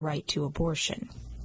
right to abortion.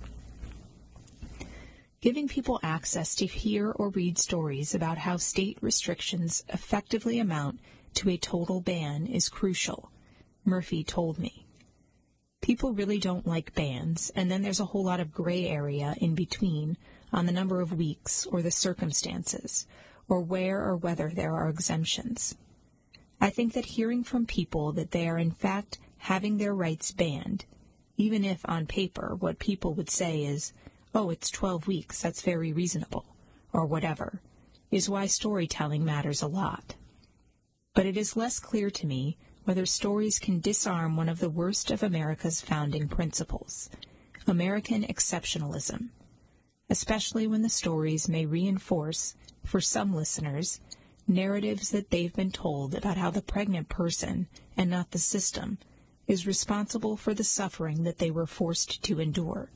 Giving people access to hear or read stories about how state restrictions effectively amount to a total ban is crucial, Murphy told me. People really don't like bans, and then there's a whole lot of gray area in between on the number of weeks or the circumstances, or where or whether there are exemptions. I think that hearing from people that they are in fact having their rights banned, even if on paper what people would say is, "Oh, it's 12 weeks, that's very reasonable," or whatever, is why storytelling matters a lot. But it is less clear to me whether stories can disarm one of the worst of America's founding principles, American exceptionalism, especially when the stories may reinforce, for some listeners, narratives that they've been told about how the pregnant person, and not the system, is responsible for the suffering that they were forced to endure.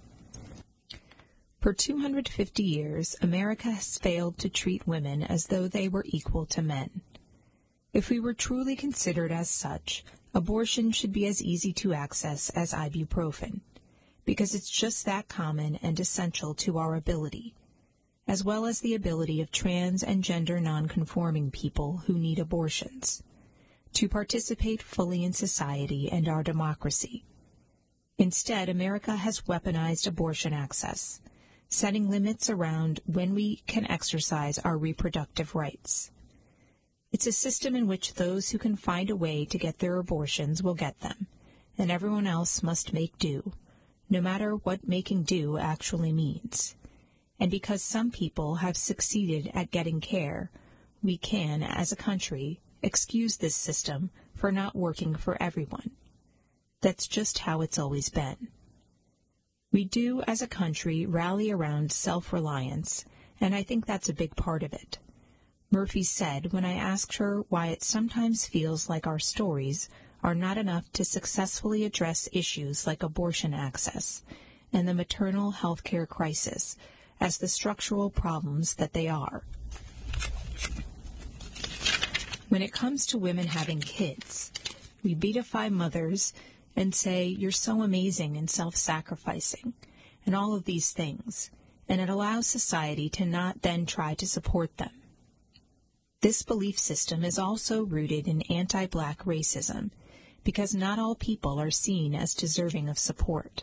For 250 years, America has failed to treat women as though they were equal to men. If we were truly considered as such, abortion should be as easy to access as ibuprofen, because it's just that common and essential to our ability, as well as the ability of trans and gender nonconforming people who need abortions, to participate fully in society and our democracy. Instead, America has weaponized abortion access, setting limits around when we can exercise our reproductive rights. It's a system in which those who can find a way to get their abortions will get them, and everyone else must make do, no matter what making do actually means. And because some people have succeeded at getting care, we can, as a country, excuse this system for not working for everyone. That's just how it's always been. We do, as a country, rally around self-reliance, and I think that's a big part of it. Murphy said when I asked her why it sometimes feels like our stories are not enough to successfully address issues like abortion access and the maternal health care crisis as the structural problems that they are. When it comes to women having kids, we beatify mothers and say, "You're so amazing and self-sacrificing," and all of these things, and it allows society to not then try to support them. This belief system is also rooted in anti-black racism, because not all people are seen as deserving of support.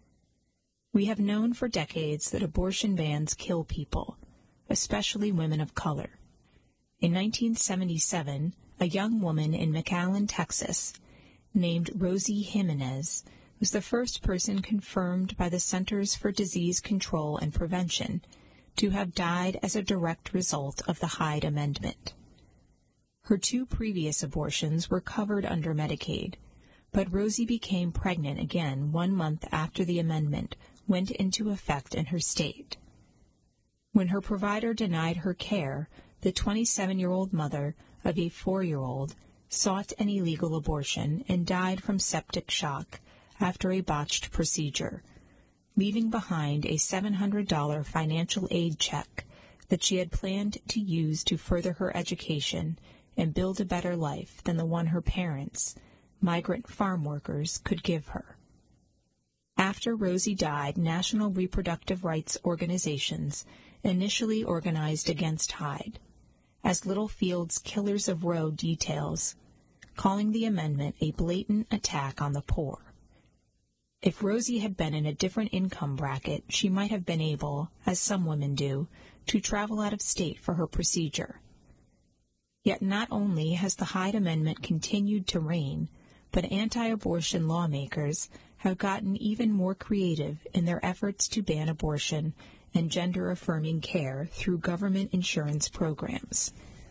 We have known for decades that abortion bans kill people, especially women of color. In 1977, a young woman in McAllen, Texas, named Rosie Jimenez, was the first person confirmed by the Centers for Disease Control and Prevention to have died as a direct result of the Hyde Amendment. Her 2 previous abortions were covered under Medicaid, but Rosie became pregnant again 1 month after the amendment went into effect in her state. When her provider denied her care, the 27-year-old mother of a 4-year-old sought an illegal abortion and died from septic shock after a botched procedure, leaving behind a $700 financial aid check that she had planned to use to further her education and build a better life than the one her parents, migrant farm workers, could give her. After Rosie died, national reproductive rights organizations initially organized against Hyde, as Littlefield's Killers of Roe details, calling the amendment a blatant attack on the poor. If Rosie had been in a different income bracket, she might have been able, as some women do, to travel out of state for her procedure. Yet not only has the Hyde Amendment continued to reign, but anti-abortion lawmakers have gotten even more creative in their efforts to ban abortion and gender-affirming care through government insurance programs.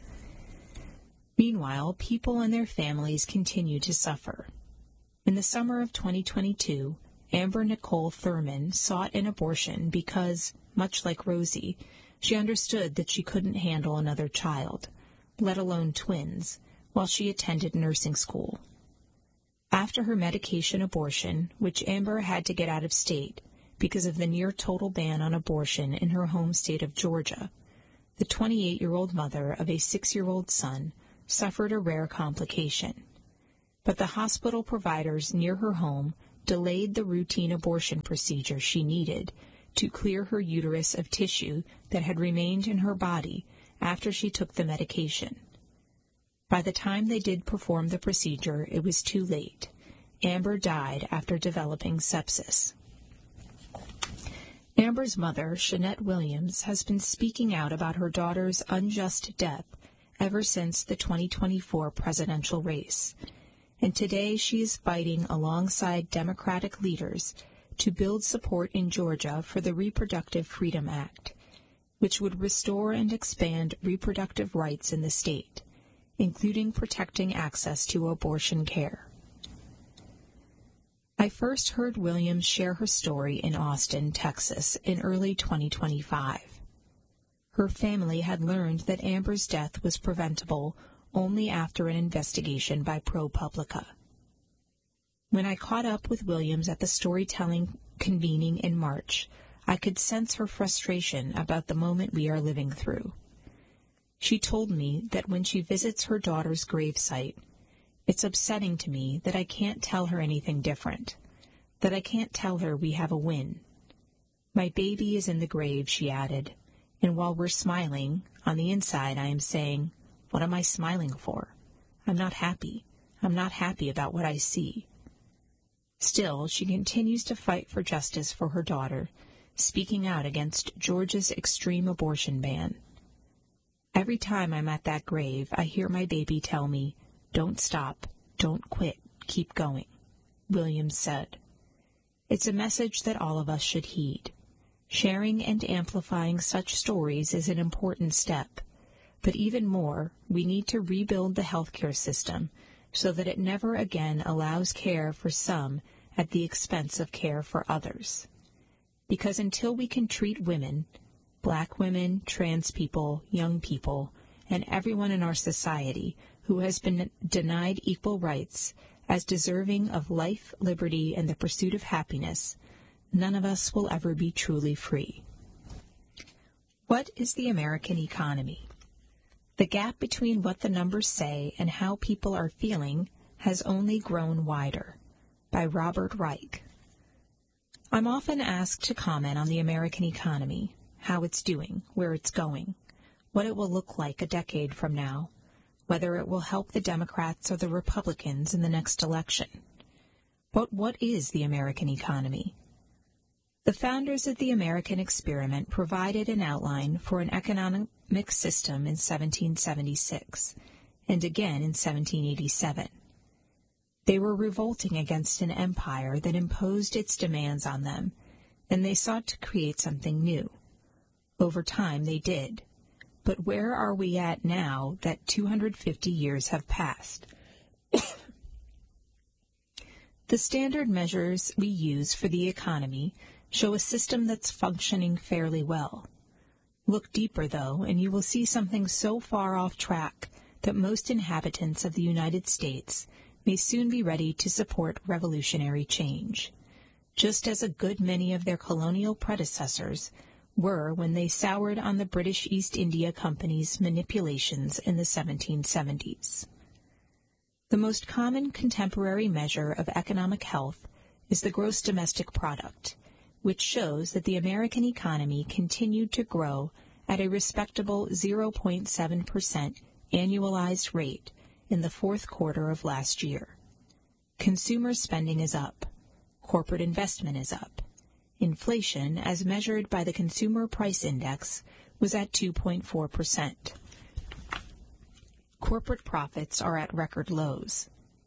Meanwhile, people and their families continue to suffer. In the summer of 2022, Amber Nicole Thurman sought an abortion because, much like Rosie, she understood that she couldn't handle another child, let alone twins, while she attended nursing school. After her medication abortion, which Amber had to get out of state because of the near-total ban on abortion in her home state of Georgia, the 28-year-old mother of a 6-year-old son suffered a rare complication. But the hospital providers near her home delayed the routine abortion procedure she needed to clear her uterus of tissue that had remained in her body after she took the medication. By the time they did perform the procedure, it was too late. Amber died after developing sepsis. Amber's mother, Shanette Williams, has been speaking out about her daughter's unjust death ever since the 2024 presidential race, and today she is fighting alongside Democratic leaders to build support in Georgia for the Reproductive Freedom Act, which would restore and expand reproductive rights in the state, including protecting access to abortion care. I first heard Williams share her story in Austin, Texas, in early 2025. Her family had learned that Amber's death was preventable only after an investigation by ProPublica. When I caught up with Williams at the storytelling convening in March, I could sense her frustration about the moment we are living through. She told me that when she visits her daughter's gravesite, it's upsetting to me that I can't tell her anything different, that I can't tell her we have a win. My baby is in the grave, she added, and while we're smiling, on the inside I am saying, what am I smiling for? I'm not happy. I'm not happy about what I see. Still, she continues to fight for justice for her daughter, speaking out against Georgia's extreme abortion ban. Every time I'm at that grave, I hear my baby tell me, "Don't stop, don't quit, keep going," Williams said. It's a message that all of us should heed. Sharing and amplifying such stories is an important step, but even more, we need to rebuild the healthcare system so that it never again allows care for some at the expense of care for others. Because until we can treat women, Black women, trans people, young people, and everyone in our society who has been denied equal rights as deserving of life, liberty, and the pursuit of happiness, none of us will ever be truly free. What is the American economy? The gap between what the numbers say and how people are feeling has only grown wider. By Robert Reich. I'm often asked to comment on the American economy, how it's doing, where it's going, what it will look like a decade from now, whether it will help the Democrats or the Republicans in the next election. But what is the American economy? The founders of the American experiment provided an outline for an economic system in 1776, and again in 1787. They were revolting against an empire that imposed its demands on them, and they sought to create something new. Over time they did. But where are we at now that 250 years have passed? The standard measures we use for the economy show a system that's functioning fairly well. Look deeper, though, and you will see something so far off track that most inhabitants of the United States may soon be ready to support revolutionary change, just as a good many of their colonial predecessors were when they soured on the British East India Company's manipulations in the 1770s. The most common contemporary measure of economic health is the gross domestic product, which shows that the American economy continued to grow at a respectable 0.7% annualized rate in the fourth quarter of last year. Consumer spending is up. Corporate investment is up. Inflation, as measured by the Consumer Price Index, was at 2.4%. Corporate profits are at record levels.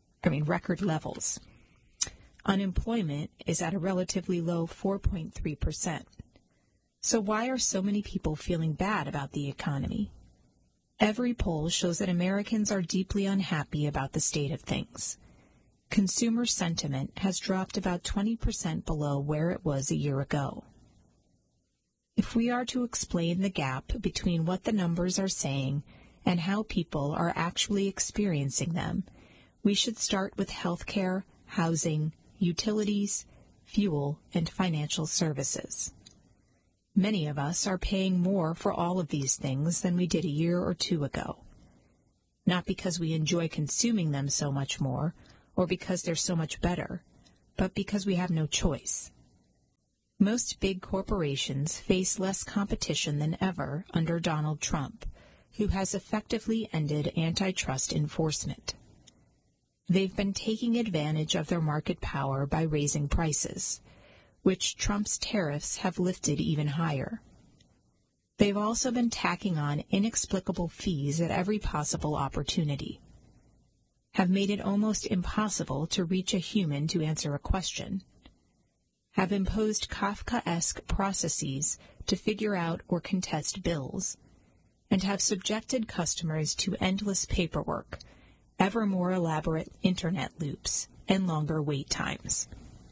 Unemployment is at a relatively low 4.3%. So why are so many people feeling bad about the economy? Every poll shows that Americans are deeply unhappy about the state of things. Consumer sentiment has dropped about 20% below where it was a year ago. If we are to explain the gap between what the numbers are saying and how people are actually experiencing them, we should start with healthcare, housing, utilities, fuel, and financial services. Many of us are paying more for all of these things than we did a year or two ago. Not because we enjoy consuming them so much more, or because they're so much better, but because we have no choice. Most big corporations face less competition than ever under Donald Trump, who has effectively ended antitrust enforcement. They've been taking advantage of their market power by raising prices, which Trump's tariffs have lifted even higher. They've also been tacking on inexplicable fees at every possible opportunity, have made it almost impossible to reach a human to answer a question, have imposed Kafkaesque processes to figure out or contest bills, and have subjected customers to endless paperwork, ever more elaborate internet loops, and longer wait times.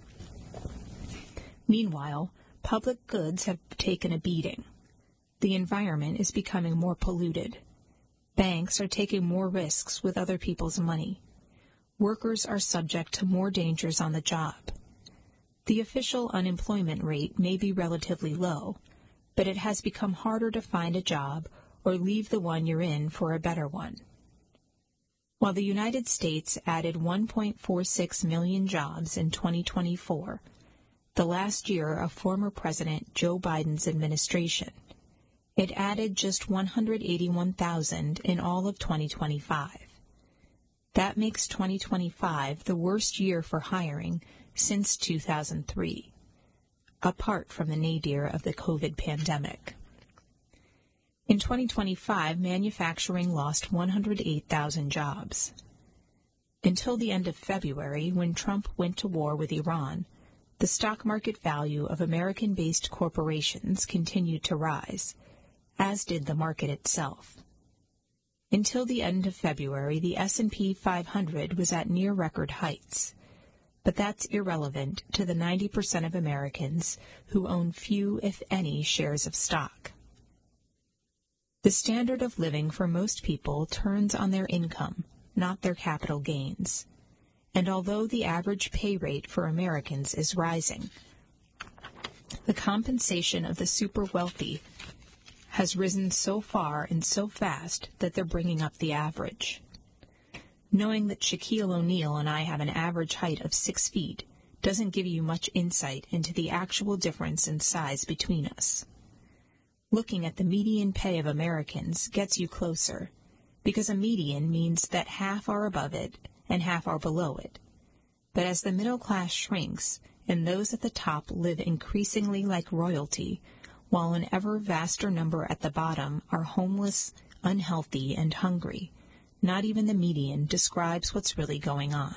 Meanwhile, public goods have taken a beating. The environment is becoming more polluted. Banks are taking more risks with other people's money. Workers are subject to more dangers on the job. The official unemployment rate may be relatively low, but it has become harder to find a job or leave the one you're in for a better one. While the United States added 1.46 million jobs in 2024, the last year of former President Joe Biden's administration, it added just 181,000 in all of 2025. That makes 2025 the worst year for hiring since 2003, apart from the nadir of the COVID pandemic. In 2025, manufacturing lost 108,000 jobs. Until the end of February, when Trump went to war with Iran, the stock market value of American-based corporations continued to rise, as did the market itself. Until the end of February, the S&P 500 was at near record heights, but that's irrelevant to the 90% of Americans who own few, if any, shares of stock. The standard of living for most people turns on their income, not their capital gains. And although the average pay rate for Americans is rising, the compensation of the super wealthy has risen so far and so fast that they're bringing up the average. Knowing that Shaquille O'Neal and I have an average height of 6 feet doesn't give you much insight into the actual difference in size between us. Looking at the median pay of Americans gets you closer, because a median means that half are above it and half are below it. But as the middle class shrinks and those at the top live increasingly like royalty, while an ever vaster number at the bottom are homeless, unhealthy, and hungry, not even the median describes what's really going on.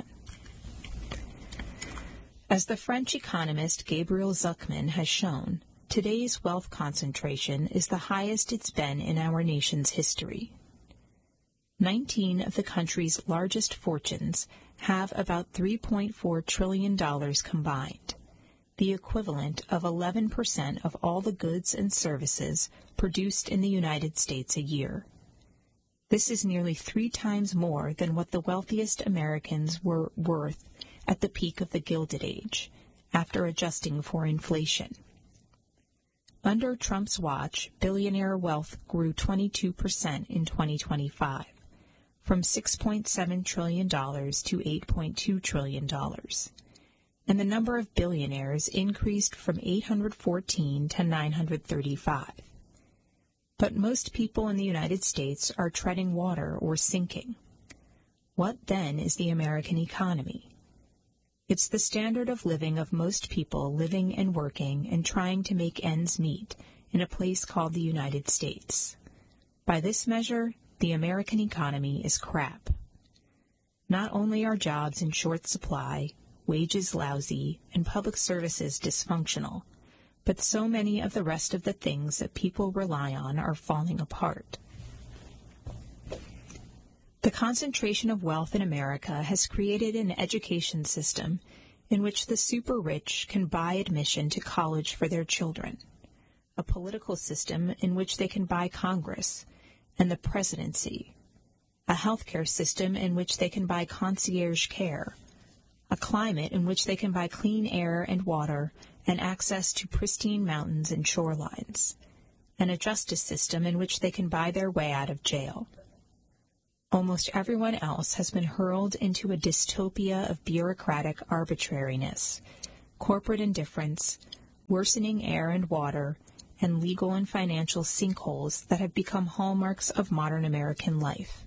As the French economist Gabriel Zucman has shown, today's wealth concentration is the highest it's been in our nation's history. 19 of the country's largest fortunes have about $3.4 trillion combined, the equivalent of 11% of all the goods and services produced in the United States a year. This is nearly 3 times more than what the wealthiest Americans were worth at the peak of the Gilded Age, after adjusting for inflation. Under Trump's watch, billionaire wealth grew 22% in 2025, from $6.7 trillion to $8.2 trillion. And the number of billionaires increased from 814 to 935. But most people in the United States are treading water or sinking. What then is the American economy? It's the standard of living of most people living and working and trying to make ends meet in a place called the United States. By this measure, the American economy is crap. Not only are jobs in short supply, wages lousy, and public services dysfunctional, but so many of the rest of the things that people rely on are falling apart. The concentration of wealth in America has created an education system in which the super rich can buy admission to college for their children, a political system in which they can buy Congress and the presidency, a healthcare system in which they can buy concierge care, a climate in which they can buy clean air and water and access to pristine mountains and shorelines, and a justice system in which they can buy their way out of jail. Almost everyone else has been hurled into a dystopia of bureaucratic arbitrariness, corporate indifference, worsening air and water, and legal and financial sinkholes that have become hallmarks of modern American life.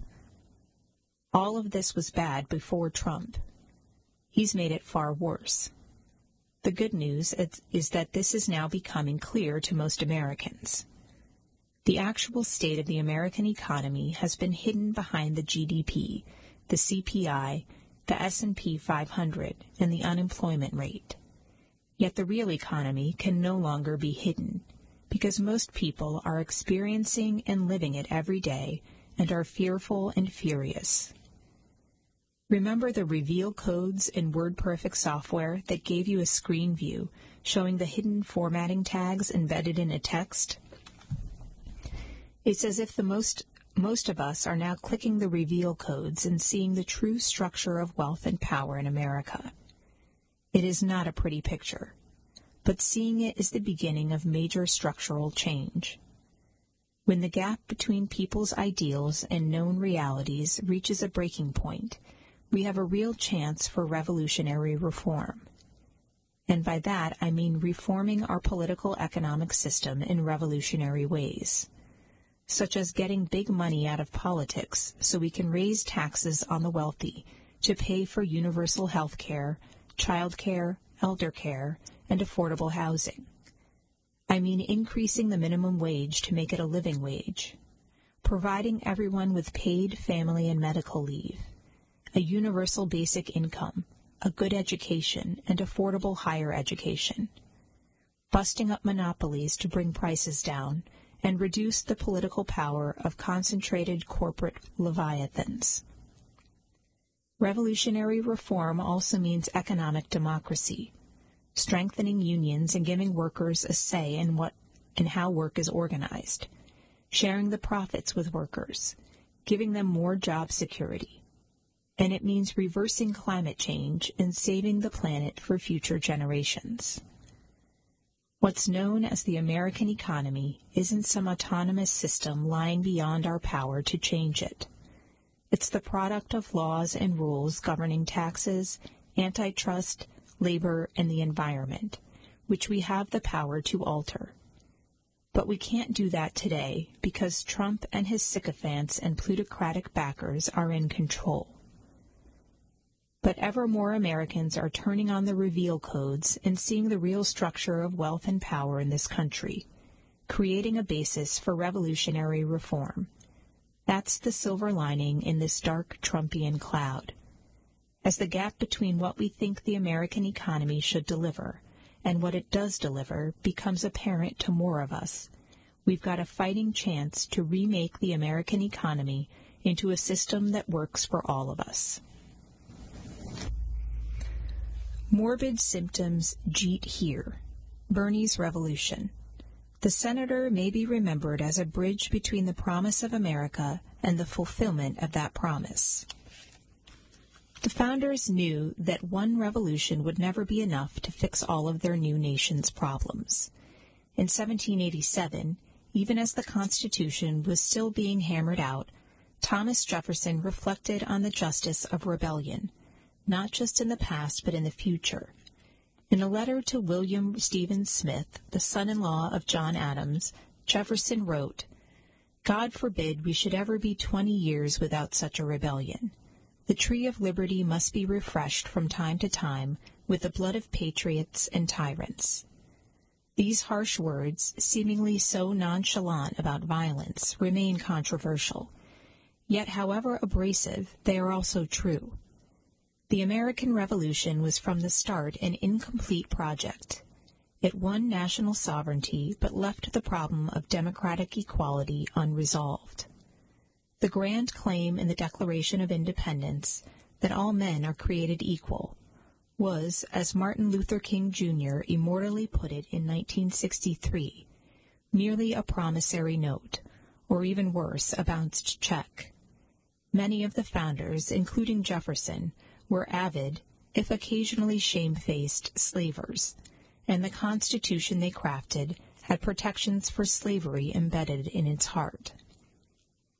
All of this was bad before Trump. He's made it far worse. The good news is that this is now becoming clear to most Americans. The actual state of the American economy has been hidden behind the GDP, the CPI, the S&P 500, and the unemployment rate. Yet the real economy can no longer be hidden, because most people are experiencing and living it every day and are fearful and furious. Remember the reveal codes in WordPerfect software that gave you a screen view showing the hidden formatting tags embedded in a text? It's as if most of us are now clicking the reveal codes and seeing the true structure of wealth and power in America. It is not a pretty picture, but seeing it is the beginning of major structural change. When the gap between people's ideals and known realities reaches a breaking point, we have a real chance for revolutionary reform. And by that, I mean reforming our political economic system in revolutionary ways, such as getting big money out of politics so we can raise taxes on the wealthy to pay for universal health care, child care, elder care, and affordable housing. I mean increasing the minimum wage to make it a living wage, providing everyone with paid family and medical leave, a universal basic income, a good education, and affordable higher education, busting up monopolies to bring prices down, and reduce the political power of concentrated corporate leviathans. Revolutionary reform also means economic democracy, strengthening unions and giving workers a say in what and how work is organized, sharing the profits with workers, giving them more job security. And it means reversing climate change and saving the planet for future generations. What's known as the American economy isn't some autonomous system lying beyond our power to change it. It's the product of laws and rules governing taxes, antitrust, labor, and the environment, which we have the power to alter. But we can't do that today because Trump and his sycophants and plutocratic backers are in control. But ever more Americans are turning on the reveal codes and seeing the real structure of wealth and power in this country, creating a basis for revolutionary reform. That's the silver lining in this dark Trumpian cloud. As the gap between what we think the American economy should deliver and what it does deliver becomes apparent to more of us, we've got a fighting chance to remake the American economy into a system that works for all of us. Morbid symptoms jeet here. Bernie's revolution. The senator may be remembered as a bridge between the promise of America and the fulfillment of that promise. The founders knew that one revolution would never be enough to fix all of their new nation's problems. In 1787, even as the Constitution was still being hammered out, Thomas Jefferson reflected on the justice of rebellion, not just in the past but in the future. In a letter to William Stephen Smith, the son-in-law of John Adams, Jefferson wrote, "God forbid we should ever be 20 years without such a rebellion. The tree of liberty must be refreshed from time to time with the blood of patriots and tyrants." These harsh words, seemingly so nonchalant about violence, remain controversial. Yet, however abrasive, they are also true. The American Revolution was from the start an incomplete project. It won national sovereignty but left the problem of democratic equality unresolved. The grand claim in the Declaration of Independence, that all men are created equal, was, as Martin Luther King Jr. immortally put it in 1963, merely a promissory note, or even worse, a bounced check. Many of the founders, including Jefferson, were avid, if occasionally shamefaced, slavers, and the Constitution they crafted had protections for slavery embedded in its heart.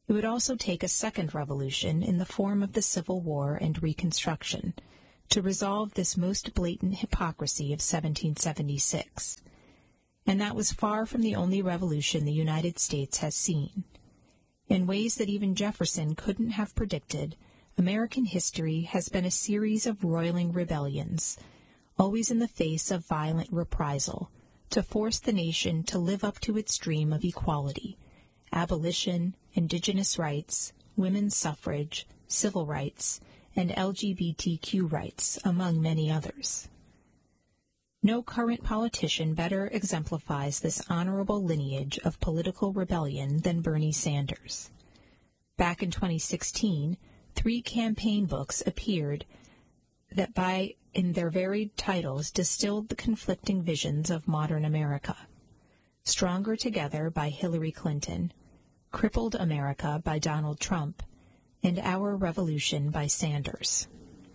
It would also take a second revolution in the form of the Civil War and Reconstruction to resolve this most blatant hypocrisy of 1776. And that was far from the only revolution the United States has seen. In ways that even Jefferson couldn't have predicted, American history has been a series of roiling rebellions, always in the face of violent reprisal, to force the nation to live up to its dream of equality, abolition, indigenous rights, women's suffrage, civil rights, and LGBTQ rights, among many others. No current politician better exemplifies this honorable lineage of political rebellion than Bernie Sanders. Back in 2016, 3 campaign books appeared that in their varied titles distilled the conflicting visions of modern America. Stronger Together by Hillary Clinton, Crippled America by Donald Trump, and Our Revolution by Sanders.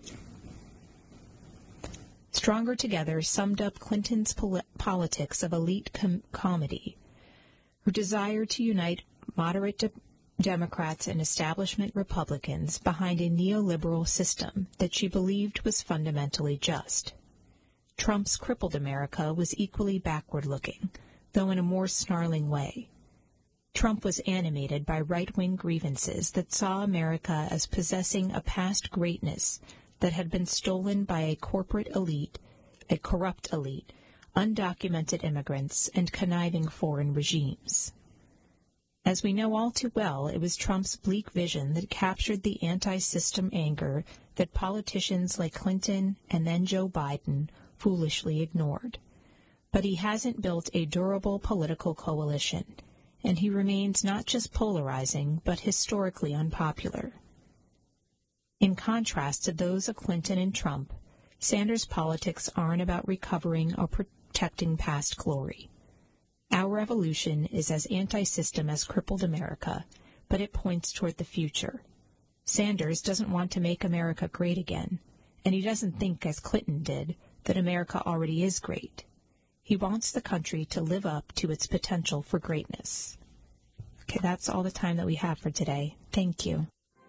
Stronger Together summed up Clinton's politics of elite comedy, her desire to unite moderate Democrats and establishment Republicans behind a neoliberal system that she believed was fundamentally just. Trump's Crippled America was equally backward-looking, though in a more snarling way. Trump was animated by right-wing grievances that saw America as possessing a past greatness that had been stolen by a corporate elite, a corrupt elite, undocumented immigrants, and conniving foreign regimes. As we know all too well, it was Trump's bleak vision that captured the anti-system anger that politicians like Clinton and then Joe Biden foolishly ignored. But he hasn't built a durable political coalition, and he remains not just polarizing, but historically unpopular. In contrast to those of Clinton and Trump, Sanders' politics aren't about recovering or protecting past glory. Our Revolution is as anti-system as Crippled America, but it points toward the future. Sanders doesn't want to make America great again, and he doesn't think, as Clinton did, that America already is great. He wants the country to live up to its potential for greatness. Okay, that's all the time that we have for today. Thank you.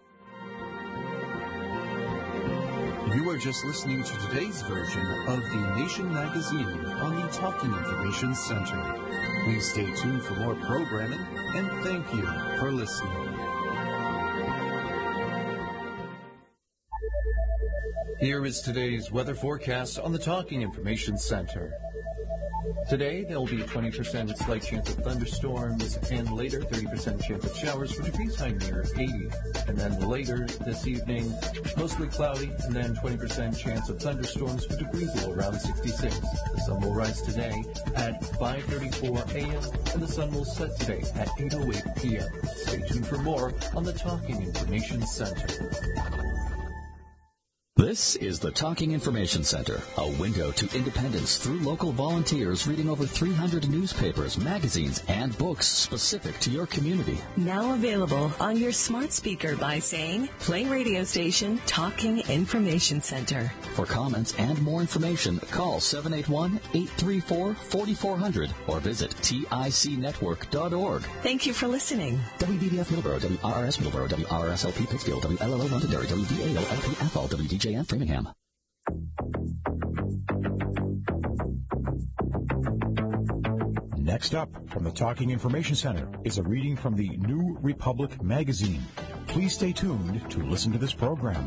You are just listening to today's version of The Nation magazine on the Talking Information Center. Please stay tuned for more programming, and thank you for listening. Here is today's weather forecast on the Talking Information Center. Today, there will be a 20% slight chance of thunderstorms, and later, 30% chance of showers for degrees high near 80. And then later this evening, mostly cloudy, and then 20% chance of thunderstorms for degrees low around 66. The sun will rise today at 5:34 a.m., and the sun will set today at 8:08 p.m. Stay tuned for more on the Talking Information Center. This is the Talking Information Center, a window to independence through local volunteers reading over 300 newspapers, magazines, and books specific to your community. Now available on your smart speaker by saying, play radio station Talking Information Center. For comments and more information, call 781-834-4400 or visit ticnetwork.org. Thank you for listening. WBBF Middleborough, WRRS Middleborough, WRSLP Pittsfield, WLLO Londonderry, WVAO-LP Athol, WDJF Framingham. Next up from the Talking Information Center is a reading from the New Republic magazine. Please stay tuned to listen to this program.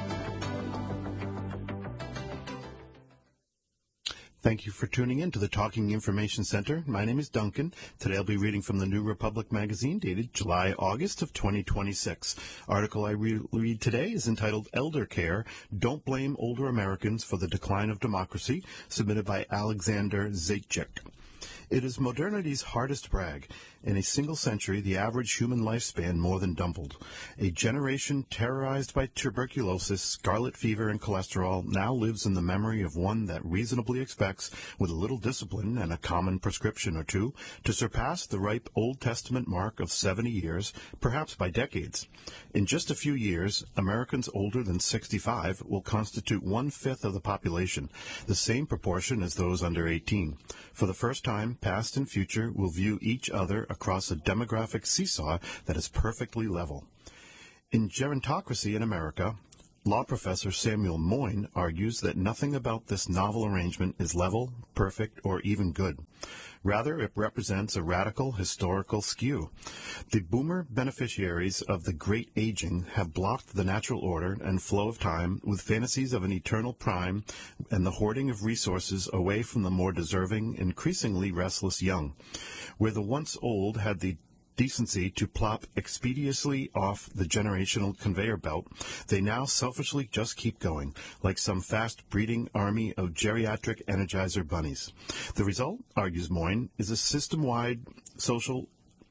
Thank you for tuning in to the Talking Information Center. My name is Duncan. Today I'll be reading from the New Republic magazine dated July-August of 2026. Article I read today is entitled Elder Care, Don't Blame Older Americans for the Decline of Democracy, submitted by Alexander Zaitchik. It is modernity's hardest brag. In a single century, the average human lifespan more than doubled. A generation terrorized by tuberculosis, scarlet fever, and cholesterol now lives in the memory of one that reasonably expects, with a little discipline and a common prescription or two, to surpass the ripe Old Testament mark of 70 years, perhaps by decades. In just a few years, Americans older than 65 will constitute 1/5 of the population, the same proportion as those under 18. For the first time, past and future will view each other across a demographic seesaw that is perfectly level. In Gerontocracy in America, law professor Samuel Moyn argues that nothing about this novel arrangement is level, perfect, or even good. Rather, it represents a radical historical skew. The boomer beneficiaries of the Great Aging have blocked the natural order and flow of time with fantasies of an eternal prime and the hoarding of resources away from the more deserving, increasingly restless young. Where the once old had the decency to plop expeditiously off the generational conveyor belt, they now selfishly just keep going, like some fast-breeding army of geriatric Energizer bunnies. The result, argues Moyn, is a system-wide social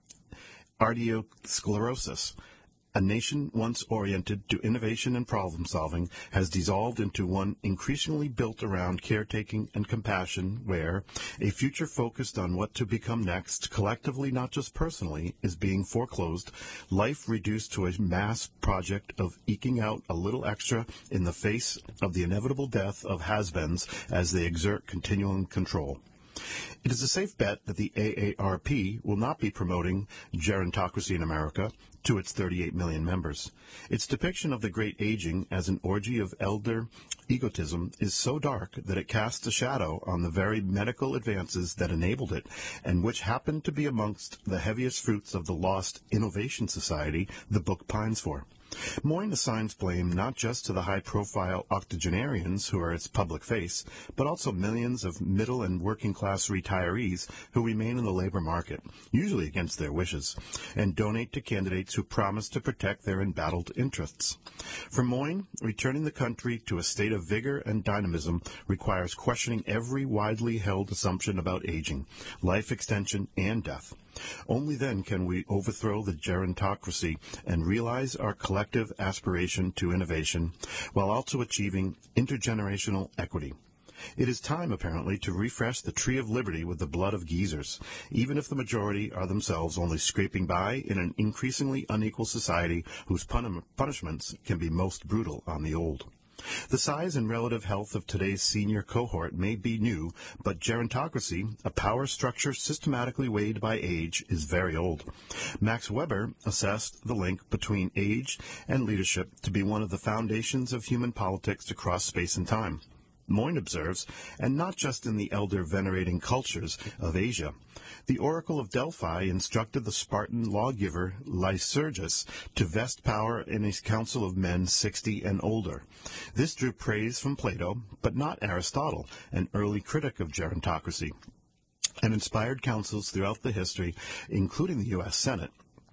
arteriosclerosis. A nation once oriented to innovation and problem-solving has dissolved into one increasingly built around caretaking and compassion where a future focused on what to become next, collectively not just personally, is being foreclosed, life reduced to a mass project of eking out a little extra in the face of the inevitable death of has-beens as they exert continuing control. It is a safe bet that the AARP will not be promoting gerontocracy in America to its 38 million members. Its depiction of the Great Aging as an orgy of elder egotism is so dark that it casts a shadow on the very medical advances that enabled it, and which happen to be amongst the heaviest fruits of the lost Innovation Society the book pines for. Moyn assigns blame not just to the high-profile octogenarians who are its public face, but also millions of middle and working-class retirees who remain in the labor market, usually against their wishes, and donate to candidates who promise to protect their embattled interests. For Moyn, returning the country to a state of vigor and dynamism requires questioning every widely held assumption about aging, life extension, and death. Only then can we overthrow the gerontocracy and realize our collective aspiration to innovation, while also achieving intergenerational equity. It is time, apparently, to refresh the tree of liberty with the blood of geezers, even if the majority are themselves only scraping by in an increasingly unequal society whose punishments can be most brutal on the old. The size and relative health of today's senior cohort may be new, but gerontocracy, a power structure systematically weighed by age, is very old. Max Weber assessed the link between age and leadership to be one of the foundations of human politics across space and time. Moyn observes, and not just in the elder-venerating cultures of Asia. The Oracle of Delphi instructed the Spartan lawgiver Lycurgus to vest power in a council of men 60 and older. This drew praise from Plato, but not Aristotle, an early critic of gerontocracy, and inspired councils throughout the history, including the U.S. Senate.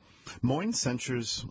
Moyn censures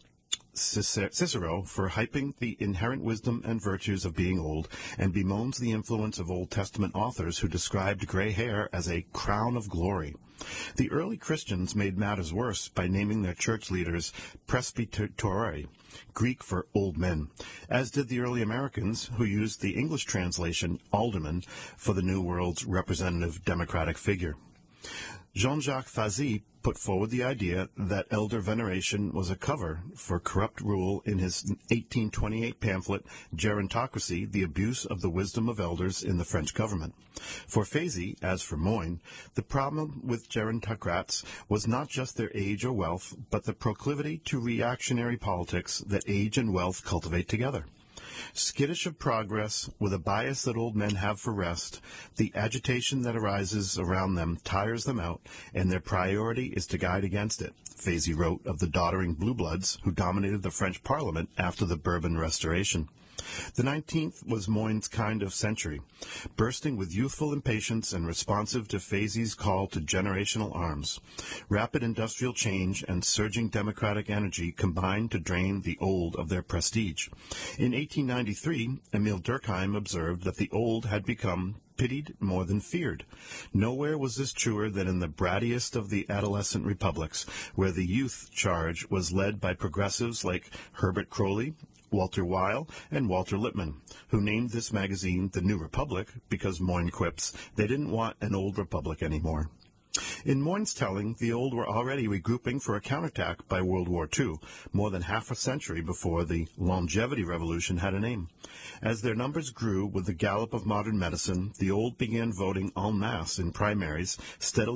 Cicero for hyping the inherent wisdom and virtues of being old, and bemoans the influence of Old Testament authors who described gray hair as a crown of glory. The early Christians made matters worse by naming their church leaders presbyteros, Greek for old men, as did the early Americans who used the English translation alderman for the New World's representative democratic figure. Jean-Jacques Fazy put forward the idea that elder veneration was a cover for corrupt rule in his 1828 pamphlet, Gerontocracy, The Abuse of the Wisdom of Elders in the French Government. For Fazy, as for Moyn, the problem with gerontocrats was not just their age or wealth, but the proclivity to reactionary politics that age and wealth cultivate together. Skittish of progress, with a bias that old men have for rest, the agitation that arises around them tires them out, and their priority is to guide against it, Fazy wrote of the doddering blue bloods who dominated the French Parliament after the Bourbon Restoration. The 19th was Moyn's kind of century, bursting with youthful impatience and responsive to Fazy's call to generational arms. Rapid industrial change and surging democratic energy combined to drain the old of their prestige. In 1893, Emile Durkheim observed that the old had become pitied more than feared. Nowhere was this truer than in the brattiest of the adolescent republics, where the youth charge was led by progressives like Herbert Croly, Walter Weil, and Walter Lippmann, who named this magazine The New Republic because, Moyn quips, they didn't want an old republic anymore. In Moyn's telling, the old were already regrouping for a counterattack by World War II, more than half a century before the longevity revolution had a name. As their numbers grew with the gallop of modern medicine, the old began voting en masse in primaries, steadily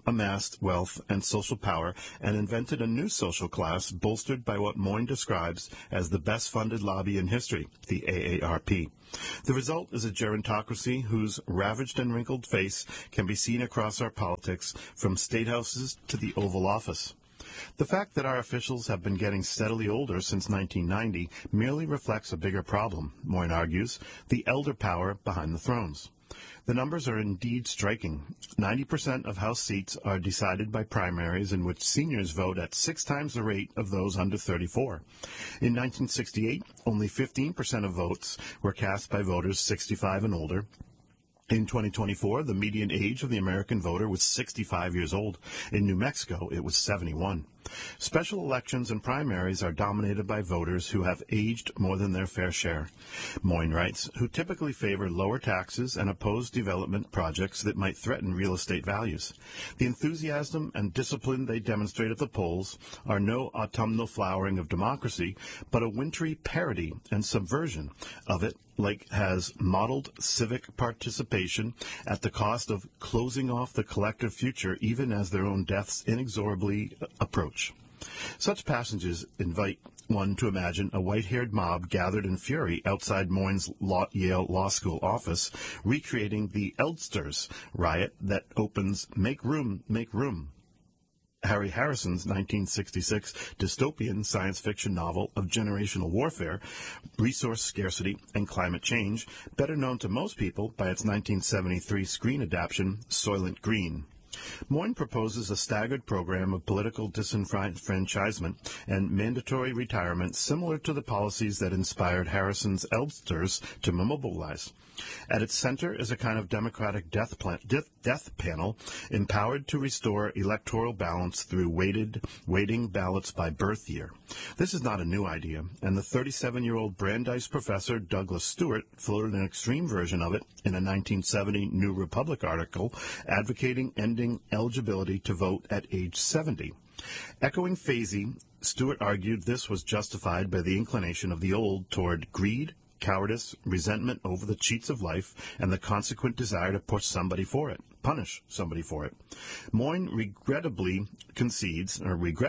amassed wealth and social power and invented a new social class bolstered by what Moyne describes as the best-funded lobby in history, the AARP. The result is a gerontocracy whose ravaged and wrinkled face can be seen across our politics from state houses to the Oval Office. The fact that our officials have been getting steadily older since 1990 merely reflects a bigger problem, Moyne argues, the elder power behind the thrones. The numbers are indeed striking. 90% of House seats are decided by primaries in which seniors vote at 6 times the rate of those under 34. In 1968, only 15% of votes were cast by voters 65 and older. In 2024, the median age of the American voter was 65 years old. In New Mexico, it was 71. Special elections and primaries are dominated by voters who have aged more than their fair share. Moyne writes, who typically favor lower taxes and oppose development projects that might threaten real estate values. The enthusiasm and discipline they demonstrate at the polls are no autumnal flowering of democracy, but a wintry parody and subversion of it, like has modeled civic participation at the cost of closing off the collective future even as their own deaths inexorably approach. Such passages invite one to imagine a white-haired mob gathered in fury outside Moyne's Yale Law School office, recreating the Eldsters riot that opens Make Room, Make Room, Harry Harrison's 1966 dystopian science fiction novel of generational warfare, resource scarcity, and climate change, better known to most people by its 1973 screen adaptation, Soylent Green. Moyne proposes a staggered program of political disenfranchisement and mandatory retirement similar to the policies that inspired Harrison's Eldsters to mobilize. At its center is a kind of democratic death panel empowered to restore electoral balance through weighting ballots by birth year. This is not a new idea, and the 37-year-old Brandeis professor Douglas Stewart floated an extreme version of it in a 1970 New Republic article advocating ending eligibility to vote at age 70. Echoing Fazey, Stewart argued this was justified by the inclination of the old toward greed, cowardice, resentment over the cheats of life, and the consequent desire to punish somebody for it. Moyne regretfully concedes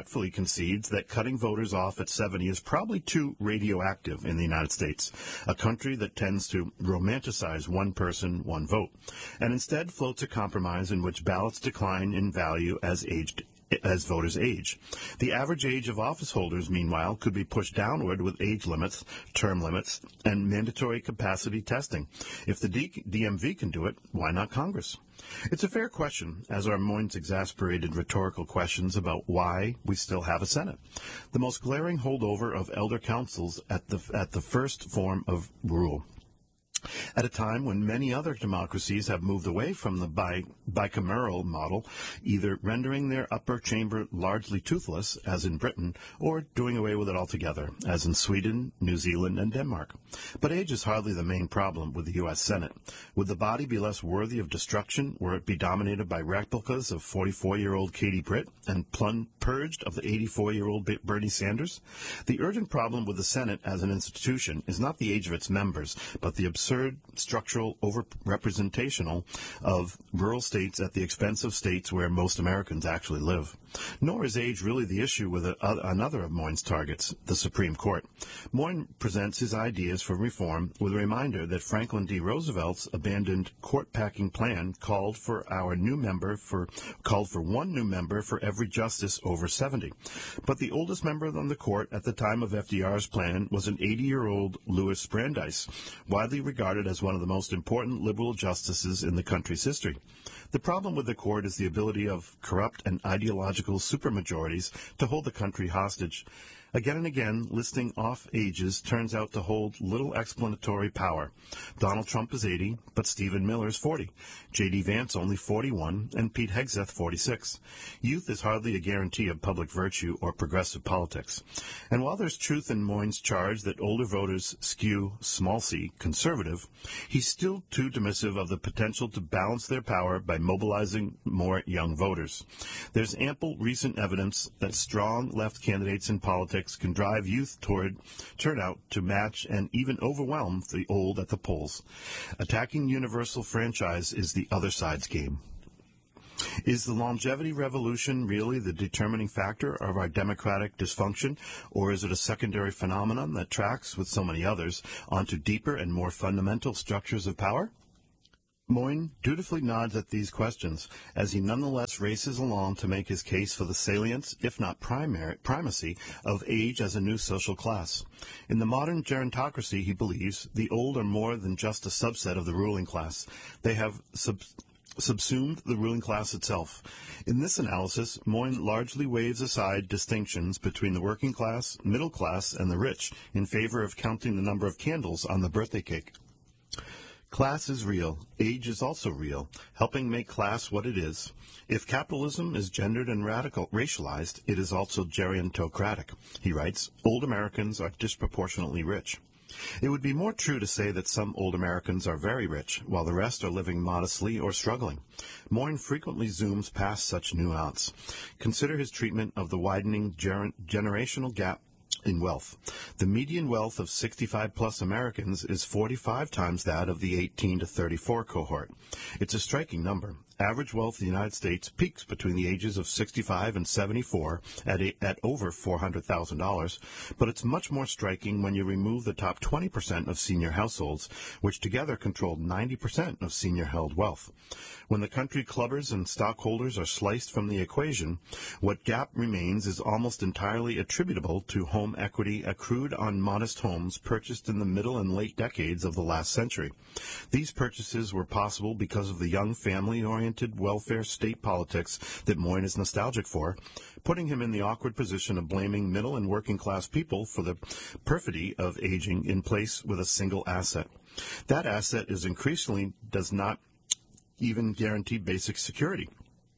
that cutting voters off at 70 is probably too radioactive in the United States, a country that tends to romanticize one person, one vote, and instead floats a compromise in which ballots decline in value as voters age. The average age of office holders, meanwhile, could be pushed downward with age limits, term limits, and mandatory capacity testing. If the DMV can do it, why not Congress? It's a fair question, as are Moyne's exasperated rhetorical questions about why we still have a Senate, the most glaring holdover of elder councils at the first form of rule. At a time when many other democracies have moved away from the bicameral model, either rendering their upper chamber largely toothless, as in Britain, or doing away with it altogether, as in Sweden, New Zealand, and Denmark. But age is hardly the main problem with the U.S. Senate. Would the body be less worthy of destruction were it be dominated by replicas of 44-year-old Katie Britt and purged of the 84-year-old Bernie Sanders? The urgent problem with the Senate as an institution is not the age of its members, but the absurd structural overrepresentational of rural states at the expense of states where most Americans actually live. Nor is age really the issue with another of Moyne's targets, the Supreme Court. Moyne presents his ideas for reform with a reminder that Franklin D. Roosevelt's abandoned court-packing plan called for one new member for every justice over 70. But the oldest member on the court at the time of FDR's plan was an 80-year-old Louis Brandeis, widely regarded as one of the most important liberal justices in the country's history. The problem with the court is the ability of corrupt and ideological supermajorities to hold the country hostage. Again and again, listing off ages turns out to hold little explanatory power. Donald Trump is 80, but Stephen Miller is 40. J.D. Vance only 41, and Pete Hegseth 46. Youth is hardly a guarantee of public virtue or progressive politics. And while there's truth in Moyne's charge that older voters skew, small c, conservative, he's still too dismissive of the potential to balance their power by mobilizing more young voters. There's ample recent evidence that strong left candidates in politics can drive youth toward turnout to match and even overwhelm the old at the polls. Attacking universal franchise is the other side's game. Is the longevity revolution really the determining factor of our democratic dysfunction, or is it a secondary phenomenon that tracks, with so many others, onto deeper and more fundamental structures of power? Moyne dutifully nods at these questions, as he nonetheless races along to make his case for the salience, if not primacy, of age as a new social class. In the modern gerontocracy, he believes, the old are more than just a subset of the ruling class. They have subsumed the ruling class itself. In this analysis, Moyne largely waves aside distinctions between the working class, middle class, and the rich in favor of counting the number of candles on the birthday cake. Class is real. Age is also real, helping make class what it is. If capitalism is gendered and racialized, it is also gerontocratic. He writes, old Americans are disproportionately rich. It would be more true to say that some old Americans are very rich, while the rest are living modestly or struggling. Moyne frequently zooms past such nuance. Consider his treatment of the widening generational gap in wealth. The median wealth of 65-plus Americans is 45 times that of the 18 to 34 cohort. It's a striking number. Average wealth in the United States peaks between the ages of 65 and 74 at over $400,000, but it's much more striking when you remove the top 20% of senior households, which together controlled 90% of senior-held wealth. When the country clubbers and stockholders are sliced from the equation, what gap remains is almost entirely attributable to home equity accrued on modest homes purchased in the middle and late decades of the last century. These purchases were possible because of the young family-oriented welfare state politics that Moyne is nostalgic for, putting him in the awkward position of blaming middle and working class people for the perfidy of aging in place with a single asset. That asset is increasingly does not even guarantee basic security.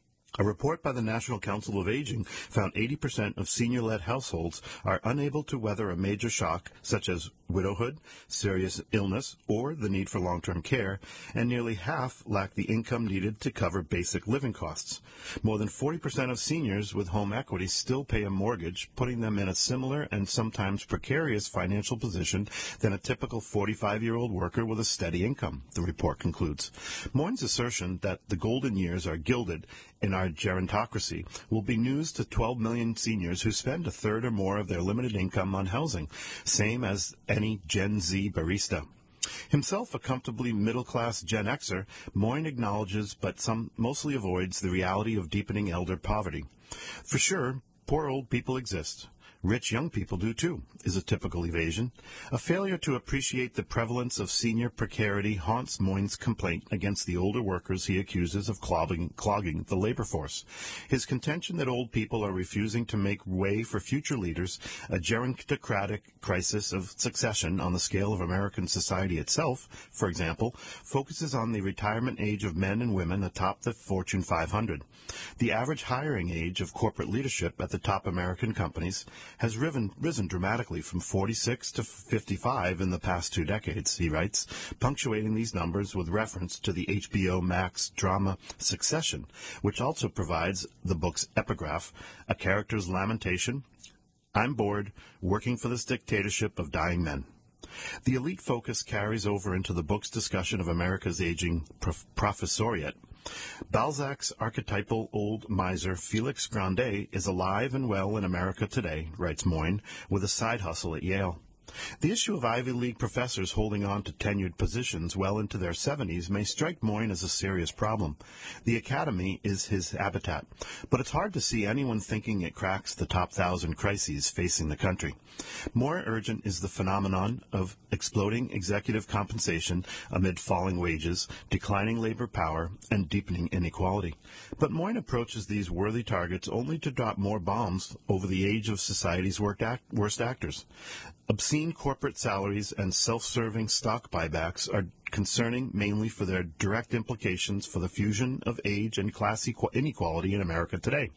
A report by the National Council of Aging found 80% of senior-led households are unable to weather a major shock, such as widowhood, serious illness, or the need for long-term care, and nearly half lack the income needed to cover basic living costs. More than 40% of seniors with home equity still pay a mortgage, putting them in a similar and sometimes precarious financial position than a typical 45-year-old worker with a steady income, the report concludes. Moyne's assertion that the golden years are gilded in our gerontocracy will be news to 12 million seniors who spend a third or more of their limited income on housing, same as any Gen Z barista. Himself a comfortably middle-class Gen Xer, Moyne acknowledges but mostly avoids the reality of deepening elder poverty. For sure, poor old people exist. Rich young people do too, is a typical evasion. A failure to appreciate the prevalence of senior precarity haunts Moyne's complaint against the older workers he accuses of clogging the labor force. His contention that old people are refusing to make way for future leaders, a gerontocratic crisis of succession on the scale of American society itself, for example, focuses on the retirement age of men and women atop the Fortune 500. The average hiring age of corporate leadership at the top American companies has risen dramatically from 46 to 55 in the past 2 decades, he writes, punctuating these numbers with reference to the HBO Max drama Succession, which also provides the book's epigraph, a character's lamentation, "I'm bored, working for this dictatorship of dying men." The elite focus carries over into the book's discussion of America's aging professoriate. Balzac's archetypal old miser Felix Grandet is alive and well in America today, writes Moyne, with a side hustle at Yale. The issue of Ivy League professors holding on to tenured positions well into their 70s may strike Moyne as a serious problem. The academy is his habitat, but it's hard to see anyone thinking it cracks the top 1,000 crises facing the country. More urgent is the phenomenon of exploding executive compensation amid falling wages, declining labor power, and deepening inequality. But Moyne approaches these worthy targets only to drop more bombs over the age of society's worst actors. Obscene corporate salaries and self-serving stock buybacks are concerning mainly for their direct implications for the fusion of age and class inequality in America today.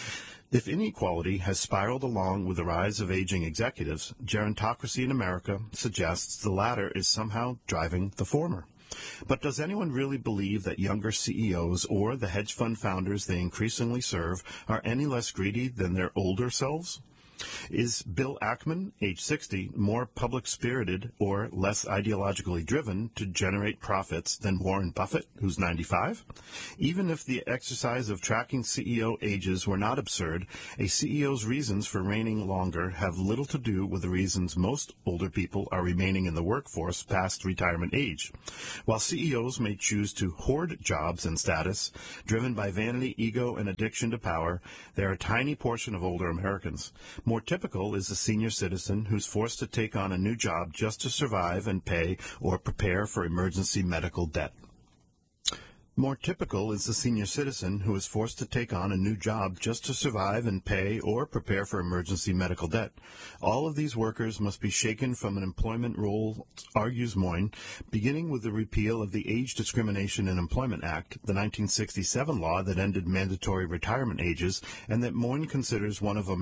If inequality has spiraled along with the rise of aging executives, gerontocracy in America suggests the latter is somehow driving the former. But does anyone really believe that younger CEOs or the hedge fund founders they increasingly serve are any less greedy than their older selves? Is Bill Ackman, age 60, more public-spirited or less ideologically driven to generate profits than Warren Buffett, who's 95? Even if the exercise of tracking CEO ages were not absurd, a CEO's reasons for reigning longer have little to do with the reasons most older people are remaining in the workforce past retirement age. While CEOs may choose to hoard jobs and status, driven by vanity, ego, and addiction to power, they are a tiny portion of older Americans. More typical is the senior citizen who's forced to take on a new job just to survive and pay or prepare for emergency medical debt. More typical is the senior citizen who is forced to take on a new job just to survive and pay or prepare for emergency medical debt. All of these workers must be shaken from an employment role, argues Moyne, beginning with the repeal of the Age Discrimination in Employment Act, the 1967 law that ended mandatory retirement ages, and that Moyne considers one of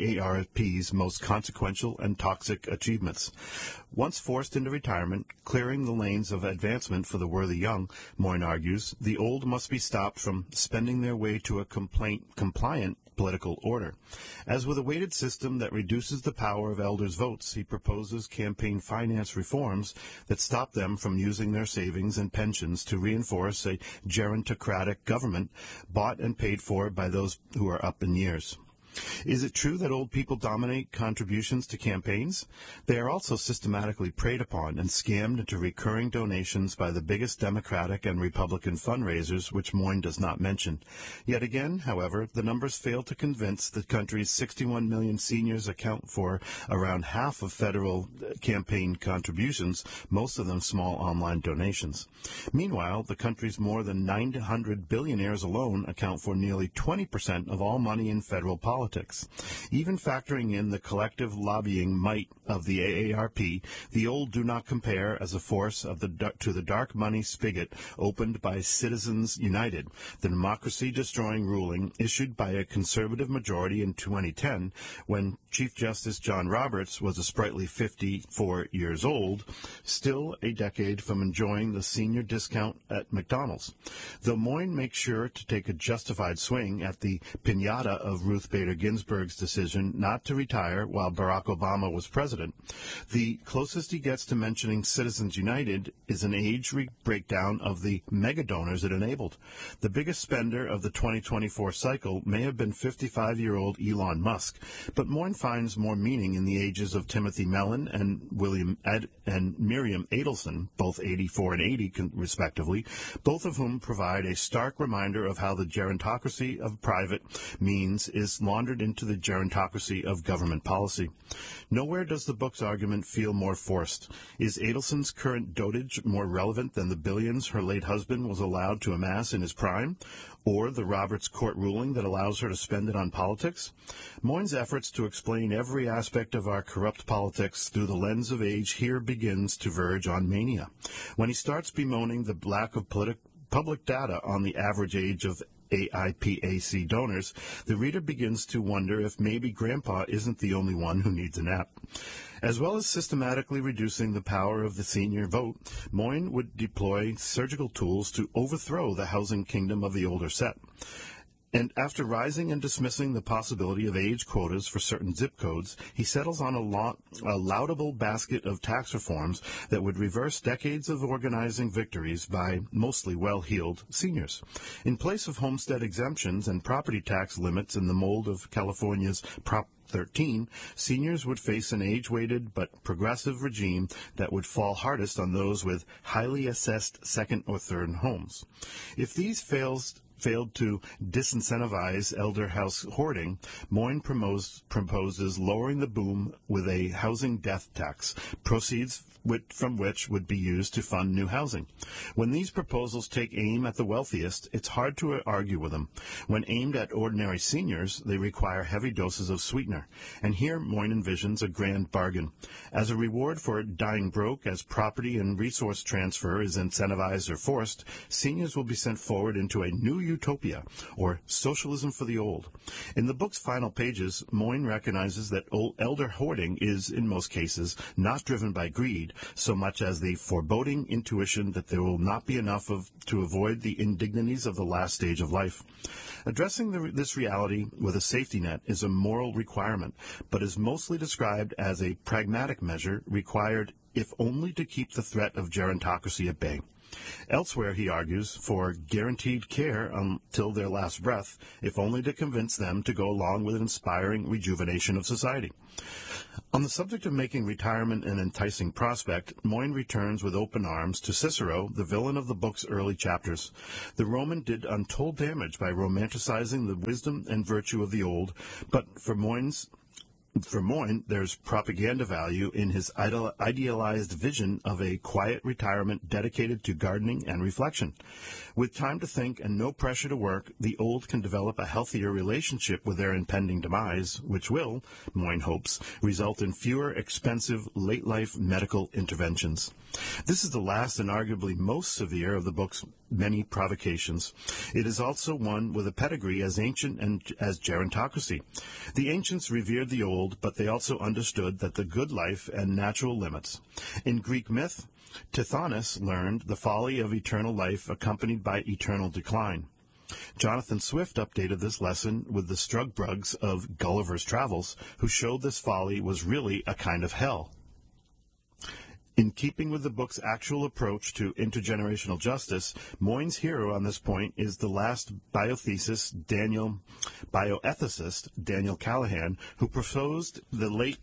AARP's most consequential and toxic achievements. Once forced into retirement, clearing the lanes of advancement for the worthy young, Moyne argues, the old must be stopped from spending their way to a compliant political order. As with a weighted system that reduces the power of elders' votes, he proposes campaign finance reforms that stop them from using their savings and pensions to reinforce a gerontocratic government bought and paid for by those who are up in years. Is it true that old people dominate contributions to campaigns? They are also systematically preyed upon and scammed into recurring donations by the biggest Democratic and Republican fundraisers, which Moyne does not mention. Yet again, however, the numbers fail to convince the country's 61 million seniors account for around half of federal campaign contributions, most of them small online donations. Meanwhile, the country's more than 900 billionaires alone account for nearly 20% of all money in federal politics. Even factoring in the collective lobbying might of the AARP, the old do not compare as a force to the dark money spigot opened by Citizens United, the democracy-destroying ruling issued by a conservative majority in 2010 when Chief Justice John Roberts was a sprightly 54 years old, still a decade from enjoying the senior discount at McDonald's. Though Moyne makes sure to take a justified swing at the piñata of Ruth Bader Ginsburg's decision not to retire while Barack Obama was president, the closest he gets to mentioning Citizens United is an age breakdown of the mega donors it enabled. The biggest spender of the 2024 cycle may have been 55-year-old Elon Musk, but Moyne finds more meaning in the ages of Timothy Mellon and Miriam Adelson, both 84 and 80 respectively, both of whom provide a stark reminder of how the gerontocracy of private means is laundered into the gerontocracy of government policy. Nowhere does the book's argument feel more forced. Is Adelson's current dotage more relevant than the billions her late husband was allowed to amass in his prime, or the Roberts court ruling that allows her to spend it on politics? Moyne's efforts to explain every aspect of our corrupt politics through the lens of age here begins to verge on mania. When he starts bemoaning the lack of public data on the average age of AIPAC donors, the reader begins to wonder if maybe Grandpa isn't the only one who needs a nap. As well as systematically reducing the power of the senior vote, Moyne would deploy surgical tools to overthrow the housing kingdom of the older set. And after rising and dismissing the possibility of age quotas for certain zip codes, he settles on a laudable basket of tax reforms that would reverse decades of organizing victories by mostly well-heeled seniors. In place of homestead exemptions and property tax limits in the mold of California's Prop 13, seniors would face an age-weighted but progressive regime that would fall hardest on those with highly assessed second or third homes. If these failed to disincentivize elder house hoarding, Moyne proposes lowering the boom with a housing death tax, proceeds from which would be used to fund new housing. When these proposals take aim at the wealthiest, it's hard to argue with them. When aimed at ordinary seniors, they require heavy doses of sweetener. And here Moyne envisions a grand bargain. As a reward for dying broke, as property and resource transfer is incentivized or forced, seniors will be sent forward into a New Utopia, or Socialism for the Old. In the book's final pages, Moyne recognizes that elder hoarding is, in most cases, not driven by greed so much as the foreboding intuition that there will not be enough to avoid the indignities of the last stage of life. Addressing this reality with a safety net is a moral requirement, but is mostly described as a pragmatic measure required if only to keep the threat of gerontocracy at bay. Elsewhere, he argues for guaranteed care until their last breath, if only to convince them to go along with an inspiring rejuvenation of society. On the subject of making retirement an enticing prospect, Moyne returns with open arms to Cicero, the villain of the book's early chapters. The Roman did untold damage by romanticizing the wisdom and virtue of the old, but for Moyne, there's propaganda value in his idealized vision of a quiet retirement dedicated to gardening and reflection. With time to think and no pressure to work, the old can develop a healthier relationship with their impending demise, which will, Moyne hopes, result in fewer expensive late-life medical interventions. This is the last and arguably most severe of the book's many provocations. It is also one with a pedigree as ancient and as gerontocracy. The ancients revered the old, but they also understood that the good life and natural limits. In Greek myth, Tithonus learned the folly of eternal life accompanied by eternal decline. Jonathan Swift updated this lesson with the Strugbrugs of Gulliver's Travels, who showed this folly was really a kind of hell. In keeping with the book's actual approach to intergenerational justice, Moyne's hero on this point is the last bioethicist Daniel Callahan, who proposed the late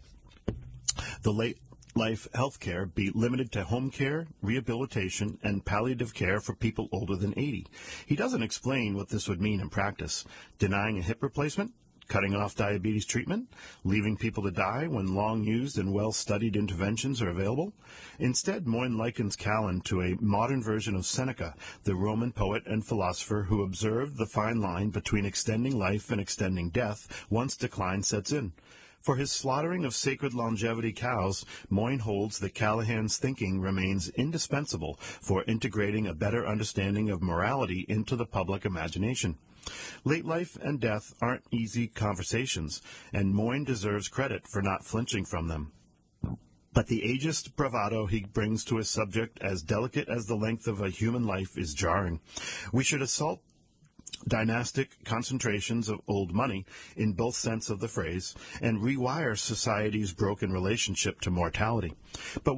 life health care be limited to home care, rehabilitation, and palliative care for people older than 80. He doesn't explain what this would mean in practice. Denying a hip replacement? Cutting off diabetes treatment? Leaving people to die when long-used and well-studied interventions are available? Instead, Moyne likens Callan to a modern version of Seneca, the Roman poet and philosopher who observed the fine line between extending life and extending death once decline sets in. For his slaughtering of sacred longevity cows, Moyne holds that Callahan's thinking remains indispensable for integrating a better understanding of morality into the public imagination. Late life and death aren't easy conversations, and Moyne deserves credit for not flinching from them. But the ageist bravado he brings to a subject as delicate as the length of a human life is jarring. We should assault dynastic concentrations of old money, in both sense of the phrase, and rewire society's broken relationship to mortality. But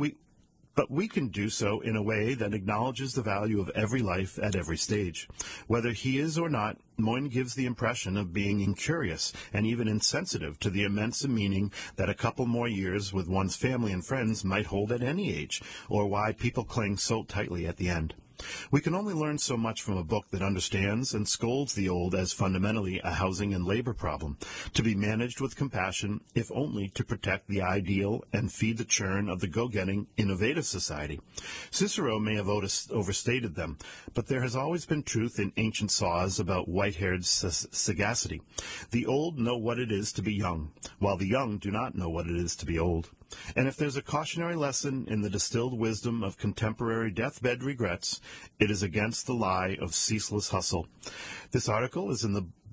we can do so in a way that acknowledges the value of every life at every stage. Whether he is or not, Moyne gives the impression of being incurious and even insensitive to the immense meaning that a couple more years with one's family and friends might hold at any age, or why people cling so tightly at the end. We can only learn so much from a book that understands and scolds the old as fundamentally a housing and labor problem, to be managed with compassion, if only to protect the ideal and feed the churn of the go-getting, innovative society. Cicero may have overstated them, but there has always been truth in ancient saws about white-haired sagacity. The old know what it is to be young, while the young do not know what it is to be old. And if there's a cautionary lesson in the distilled wisdom of contemporary deathbed regrets, it is against the lie of ceaseless hustle. This article is in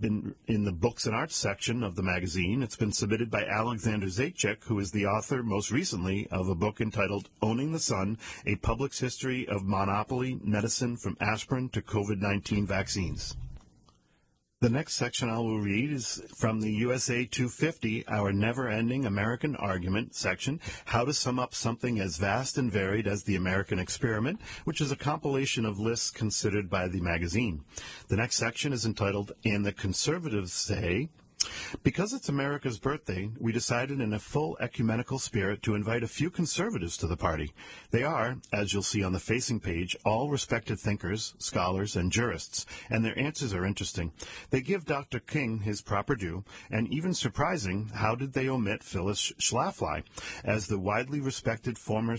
the Books and Arts section of the magazine. It's been submitted by Alexander Zaitchik, who is the author, most recently, of a book entitled Owning the Sun, A Public's History of Monopoly Medicine from Aspirin to COVID-19 Vaccines. The next section I will read is from the USA 250, Our Never-Ending American Argument section, How to Sum Up Something as Vast and Varied as the American Experiment, which is a compilation of lists considered by the magazine. The next section is entitled, And the Conservatives Say. Because it's America's birthday, we decided in a full ecumenical spirit to invite a few conservatives to the party. They are, as you'll see on the facing page, all respected thinkers, scholars, and jurists, and their answers are interesting. They give Dr. King his proper due, and even surprising, how did they omit Phyllis Schlafly, as the widely respected former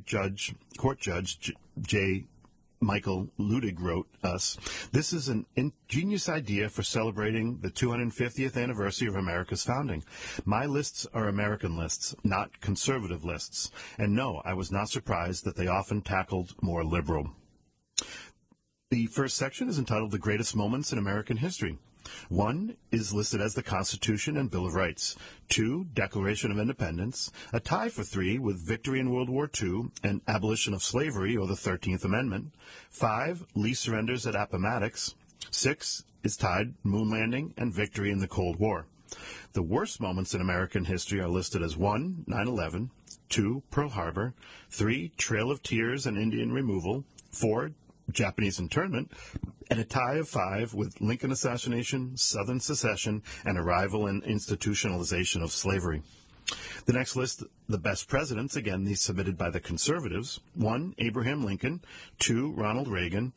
court judge J. Michael Ludig wrote us, this is an ingenious idea for celebrating the 250th anniversary of America's founding. My lists are American lists, not conservative lists. And no, I was not surprised that they often tackled more liberal. The first section is entitled The Greatest Moments in American History. 1 is listed as the Constitution and Bill of Rights. 2, Declaration of Independence. A tie for 3 with victory in World War II and abolition of slavery, or the 13th Amendment. 5, Lee surrenders at Appomattox. 6 is tied moon landing and victory in the Cold War. The worst moments in American history are listed as 1, 9/11, 2, Pearl Harbor, 3, Trail of Tears and Indian removal, 4, Japanese internment, and a tie of 5 with Lincoln assassination, Southern secession, and arrival and institutionalization of slavery. The next list, the best presidents, again, these submitted by the conservatives. 1, Abraham Lincoln, 2, Ronald Reagan,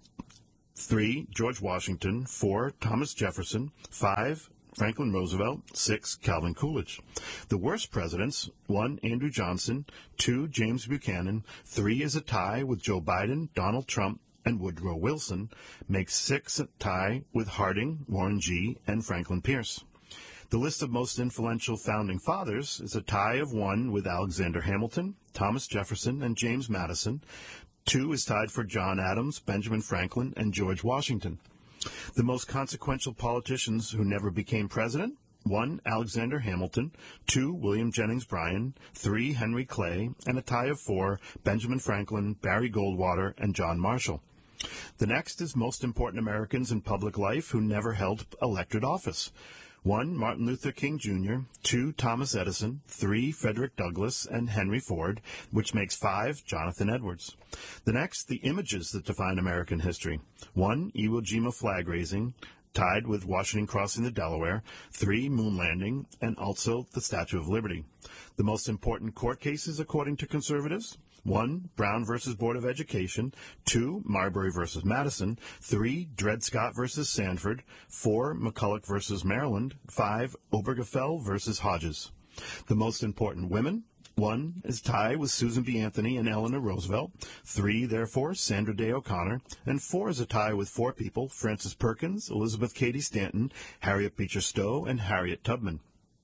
3, George Washington, 4, Thomas Jefferson, 5, Franklin Roosevelt, 6, Calvin Coolidge. The worst presidents, 1, Andrew Johnson, 2, James Buchanan, 3 is a tie with Joe Biden, Donald Trump, and Woodrow Wilson, makes 6 a tie with Harding, Warren G., and Franklin Pierce. The list of most influential founding fathers is a tie of 1 with Alexander Hamilton, Thomas Jefferson, and James Madison. 2 is tied for John Adams, Benjamin Franklin, and George Washington. The most consequential politicians who never became president: 1, Alexander Hamilton, 2, William Jennings Bryan, 3, Henry Clay, and a tie of 4, Benjamin Franklin, Barry Goldwater, and John Marshall. The next is most important Americans in public life who never held elected office. 1, Martin Luther King Jr., 2, Thomas Edison, 3, Frederick Douglass, and Henry Ford, which makes 5, Jonathan Edwards. The next, the images that define American history. 1, Iwo Jima flag raising, tied with Washington crossing the Delaware, 3, moon landing, and also the Statue of Liberty. The most important court cases, according to conservatives: 1, Brown versus Board of Education, 2, Marbury versus Madison, 3, Dred Scott versus Sanford, 4, McCulloch versus Maryland, 5, Obergefell versus Hodges. The most important women: 1 is tie with Susan B. Anthony and Eleanor Roosevelt, 3, therefore, Sandra Day O'Connor, and 4 is a tie with 4 people: Frances Perkins, Elizabeth Cady Stanton, Harriet Beecher Stowe, and Harriet Tubman.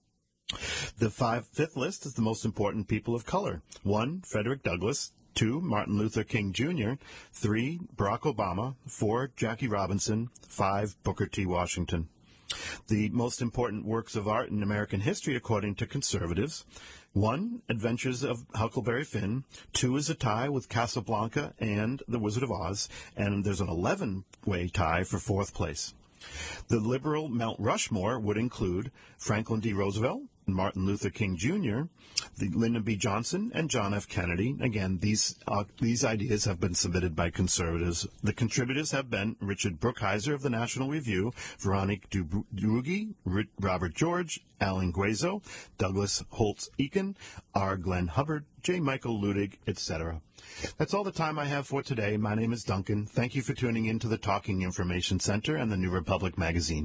The fifth list is the most important people of color: 1, Frederick Douglass, 2, Martin Luther King Jr., 3, Barack Obama, 4, Jackie Robinson, 5, Booker T. Washington. The most important works of art in American history, according to conservatives: 1, Adventures of Huckleberry Finn, 2 is a tie with Casablanca and The Wizard of Oz, and there's an 11-way tie for 4th place. The liberal Mount Rushmore would include Franklin D. Roosevelt, Martin Luther King Jr., Lyndon B. Johnson, and John F. Kennedy. Again, these ideas have been submitted by conservatives. The contributors have been Richard Brookhiser of the National Review, Veronique Durugi, Robert George, Alan Guezo, Douglas Holtz-Eakin, R. Glenn Hubbard, J. Michael Ludig, etc. That's all the time I have for today. My name is Duncan. Thank you for tuning in to the Talking Information Center and the New Republic magazine.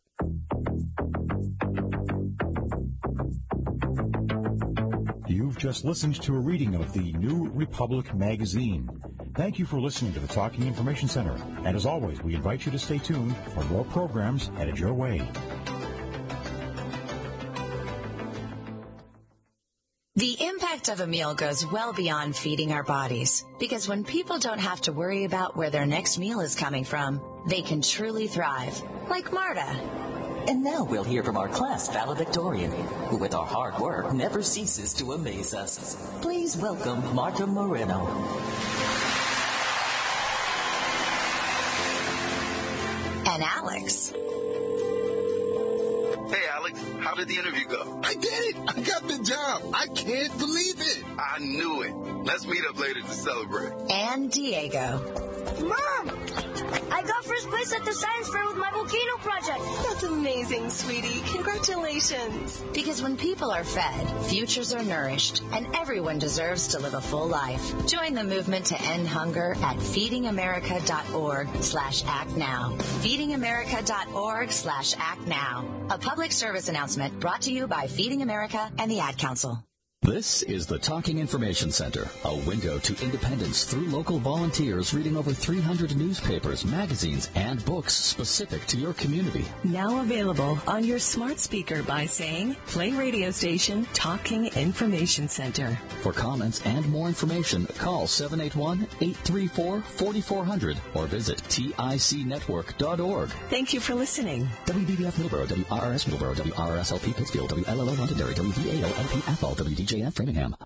You've just listened to a reading of the New Republic magazine. Thank you for listening to the Talking Information Center. And as always, we invite you to stay tuned for more programs headed your way. The impact of a meal goes well beyond feeding our bodies, because when people don't have to worry about where their next meal is coming from, they can truly thrive, like Marta. And now we'll hear from our class valedictorian, who with our hard work never ceases to amaze us. Please welcome Marta Moreno. And Alex. Hey, Alex, how did the interview go? I did it! I got the job! I can't believe it! I knew it. Let's meet up later to celebrate. And Diego. Mom! I got first place at the science fair with my volcano project. That's amazing, sweetie. Congratulations. Because when people are fed, futures are nourished, and everyone deserves to live a full life. Join the movement to end hunger at feedingamerica.org/actnow. Feedingamerica.org/actnow. A public service announcement brought to you by Feeding America and the Ad Council. This is the Talking Information Center, a window to independence through local volunteers reading over 300 newspapers, magazines, and books specific to your community. Now available on your smart speaker by saying, play radio station Talking Information Center. For comments and more information, call 781-834-4400 or visit ticnetwork.org. Thank you for listening. WBBF Middleborough, WRRS Middleborough, WRSLP Pittsfield, WLLO Londonderry, WVAO-LP Athol, WDJF Framingham.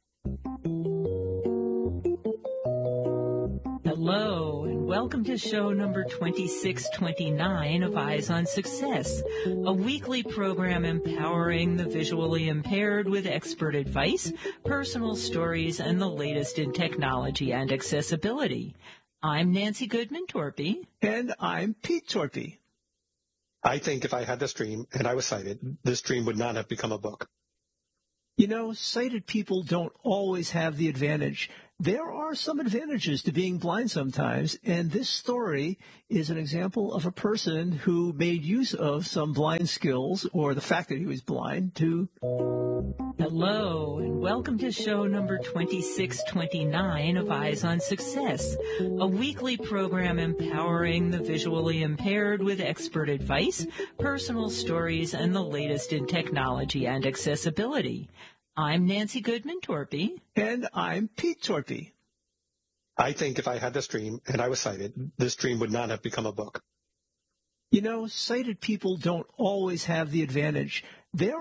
Hello, and welcome to show number 2629 of Eyes on Success, a weekly program empowering the visually impaired with expert advice, personal stories, and the latest in technology and accessibility. I'm Nancy Goodman-Torpy. And I'm Pete Torpy. I think if I had this dream and I was sighted, this dream would not have become a book. You know, sighted people don't always have the advantage. There are some advantages to being blind sometimes, and this story is an example of a person who made use of some blind skills, or the fact that he was blind, to... Hello, and welcome to show number 2629 of Eyes on Success, a weekly program empowering the visually impaired with expert advice, personal stories, and the latest in technology and accessibility. I'm Nancy Goodman-Torpy. And I'm Pete Torpy. I think if I had this dream and I was sighted, this dream would not have become a book. You know, sighted people don't always have the advantage. There